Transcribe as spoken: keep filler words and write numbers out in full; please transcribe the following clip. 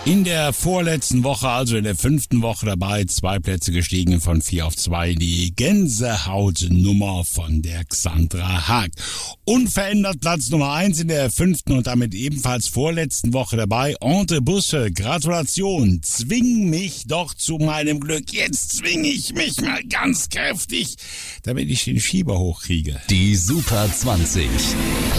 In der vorletzten Woche, also in der fünften Woche dabei, zwei Plätze gestiegen von vier auf zwei, die Gänsehautnummer von der Xandra Haag. Unverändert Platz Nummer eins in der fünften und damit ebenfalls vorletzten Woche dabei, Ante Busse. Gratulation, zwing mich doch zu meinem Glück. Jetzt zwinge ich mich mal ganz kräftig, damit ich den Fieber hochkriege. Die Super zwanzig.